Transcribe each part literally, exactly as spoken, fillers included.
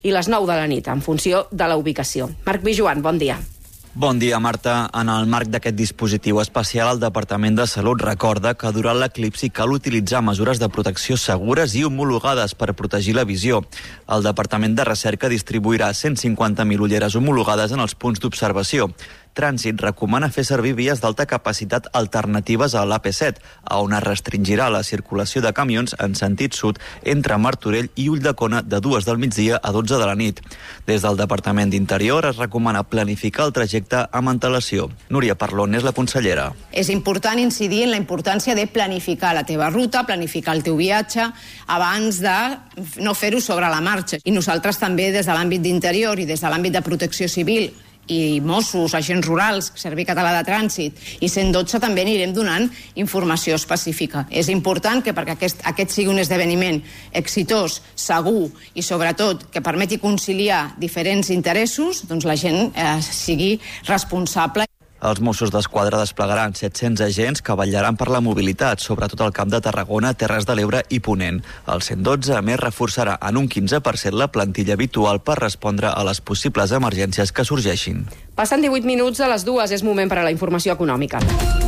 i les nou de la nit, en funció de la ubicació. Marc Vijuan, bon dia. Bon dia, Marta. En el marc d'aquest dispositiu especial, el Departament de Salut recorda que durant l'eclipsi cal utilitzar mesures de protecció segures i homologades per protegir la visió. El Departament de Recerca distribuirà cent cinquanta mil ulleres homologades en els punts d'observació. Trànsit recomana fer servir vies d'alta capacitat alternatives a l'A P set, a on es restringirà la circulació de camions en sentit sud entre Martorell i Ulldecona de dues del migdia a dotze de la nit. Des del Departament d'Interior es recomana planificar el trajecte amb antelació. Núria Parlon és la consellera. És important incidir en la importància de planificar la teva ruta, planificar el teu viatge, abans de no fer-ho sobre la marxa. I nosaltres també, des de l'àmbit d'Interior i des de l'àmbit de Protecció Civil, i Mossos, agents rurals, Servei Català de Trànsit i cent dotze també anirem donant informació específica. És important que perquè aquest, aquest sigui un esdeveniment exitós, segur i sobretot que permeti conciliar diferents interessos, doncs la gent eh, sigui responsable. Els Mossos d'Esquadra desplegaran set-cents agents que vetllaran per la mobilitat, sobretot al Camp de Tarragona, Terres de l'Ebre i Ponent. El cent dotze, a més, reforçarà en un quinze per cent la plantilla habitual per respondre a les possibles emergències que sorgeixin. Passen divuit minuts a les dues, és moment per a la informació econòmica.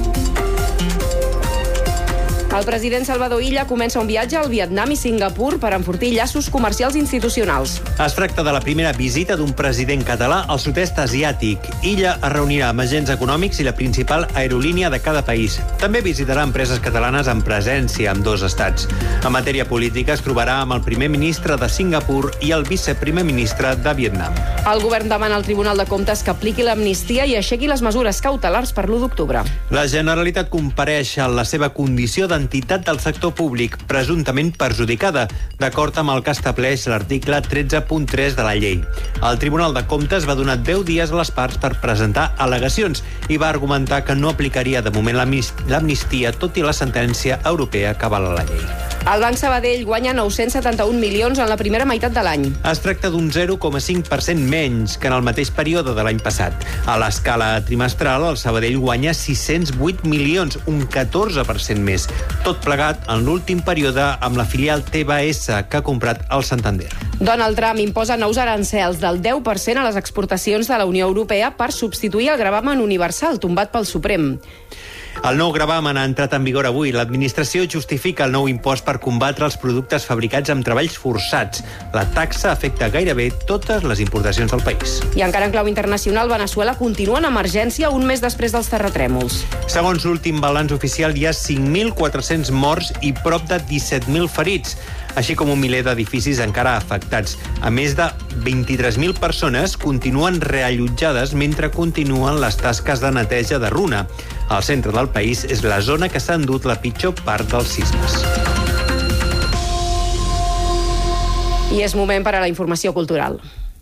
El president Salvador Illa comença un viatge al Vietnam i Singapur per enfortir llaços comercials institucionals. Es tracta de la primera visita d'un president català al sud-est asiàtic. Illa es reunirà amb agents econòmics i la principal aerolínia de cada país. També visitarà empreses catalanes amb presència en dos estats. En matèria política es trobarà amb el primer ministre de Singapur i el viceprimer ministre de Vietnam. El govern demana al Tribunal de Comptes que apliqui l'amnistia i aixequi les mesures cautelars per l'u d'octubre. La Generalitat compareix en la seva condició de entitat del sector públic, presumptament perjudicada, d'acord amb el que estableix l'article tretze punt tres de la llei. El Tribunal de Comptes va donar deu dies a les parts per presentar al·legacions i va argumentar que no aplicaria de moment l'amnistia, tot i la sentència europea que avala la llei. El Banc Sabadell guanya nou-cents setanta-un milions en la primera meitat de l'any. Es tracta d'un zero coma cinc per cent menys que en el mateix període de l'any passat. A l'escala trimestral, el Sabadell guanya sis-cents vuit milions, un catorze per cent més. Tot plegat en l'últim període amb la filial T B S que ha comprat el Santander. Donald Trump imposa nous arancels del deu per cent a les exportacions de la Unió Europea per substituir el gravamen universal tombat pel Suprem. El nou gravamen ha entrat en vigor avui. L'administració justifica el nou impost per combatre els productes fabricats amb treballs forçats. La taxa afecta gairebé totes les importacions del país. I encara en clau internacional, Veneçuela continua en emergència un mes després dels terratrèmols. Segons l'últim balanç oficial, hi ha cinc mil quatre-cents morts i prop de disset mil ferits, així com un miler d'edificis encara afectats. A més de vint-i-tres mil persones continuen reallotjades mentre continuen les tasques de neteja de runa. El centre del país és la zona que s'ha endut la pitjor part dels sismes. I és moment per a la informació cultural.